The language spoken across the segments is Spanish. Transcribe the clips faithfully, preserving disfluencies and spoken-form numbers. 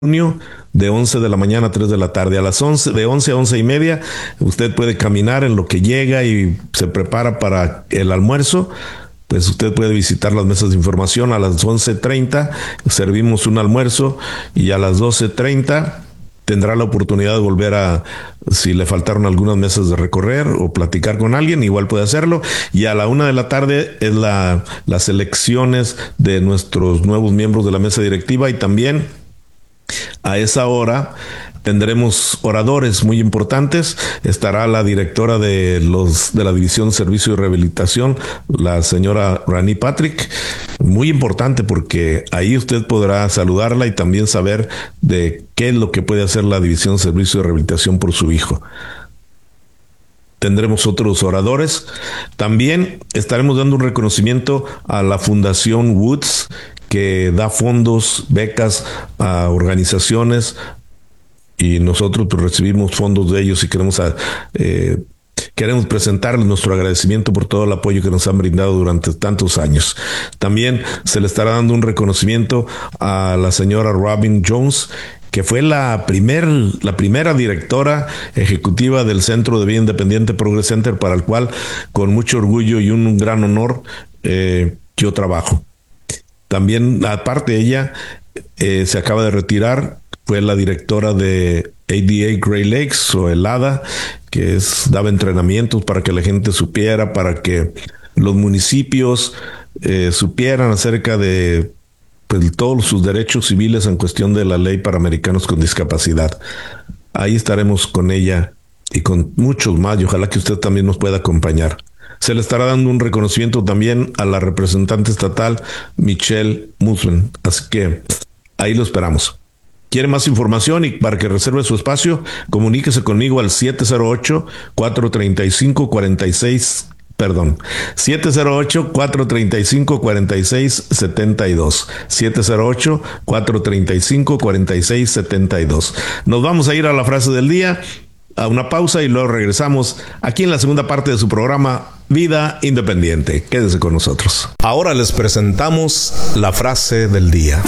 junio de once de la mañana a tres de la tarde. A las once, de once a once y media, usted puede caminar en lo que llega y se prepara para el almuerzo. Pues usted puede visitar las mesas de información. A las once treinta servimos un almuerzo y a las doce treinta tendrá la oportunidad de volver a, si le faltaron algunas mesas de recorrer o platicar con alguien, igual puede hacerlo. Y a la una de la tarde es la, las elecciones de nuestros nuevos miembros de la mesa directiva, y también a esa hora tendremos oradores muy importantes. Estará la directora de los de la División de Servicio y Rehabilitación, la señora Rani Patrick. Muy importante porque ahí usted podrá saludarla y también saber de qué es lo que puede hacer la División de Servicio y Rehabilitación por su hijo. Tendremos otros oradores. También estaremos dando un reconocimiento a la Fundación Woods, que da fondos, becas a organizaciones, y nosotros pues, recibimos fondos de ellos y queremos, eh, queremos presentarles nuestro agradecimiento por todo el apoyo que nos han brindado durante tantos años. También se le estará dando un reconocimiento a la señora Robin Jones, que fue la, primer, la primera directora ejecutiva del Centro de Vida Independiente Progress Center, para el cual con mucho orgullo y un gran honor eh, yo trabajo. También, aparte de ella, eh, se acaba de retirar, fue la directora de A D A Great Lakes, o el A D A, que es, daba entrenamientos para que la gente supiera, para que los municipios eh, supieran acerca de pues, todos sus derechos civiles en cuestión de la ley para americanos con discapacidad. Ahí estaremos con ella y con muchos más, y ojalá que usted también nos pueda acompañar. Se le estará dando un reconocimiento también a la representante estatal Michelle Musman. Así que ahí lo esperamos. ¿Quiere más información y para que reserve su espacio? Comuníquese conmigo al siete cero ocho, cuatro tres cinco, cuatro seis, perdón, siete cero ocho, cuatro tres cinco, cuatro seis siete dos. siete cero ocho, cuatro tres cinco, cuatro seis siete dos. Nos vamos a ir a la frase del día, a una pausa, y luego regresamos aquí en la segunda parte de su programa Vida Independiente. Quédese con nosotros. Ahora les presentamos la frase del día.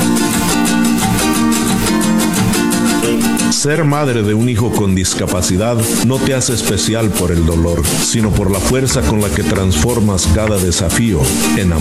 Ser madre de un hijo con discapacidad no te hace especial por el dolor, sino por la fuerza con la que transformas cada desafío en amor.